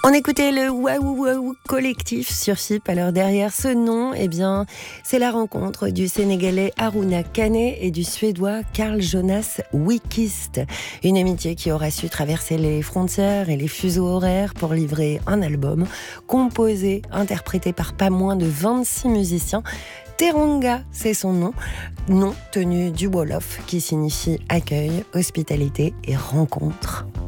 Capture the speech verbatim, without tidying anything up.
On écoutait le Waouh Waouh collectif sur F I P. Alors derrière ce nom, eh bien, c'est la rencontre du Sénégalais Harouna Kane et du Suédois Carl Jonas Wikist. Une amitié qui aura su traverser les frontières et les fuseaux horaires pour livrer un album composé, interprété par pas moins de vingt-six musiciens. Teranga, c'est son nom, nom tenu du Wolof qui signifie accueil, hospitalité et rencontre.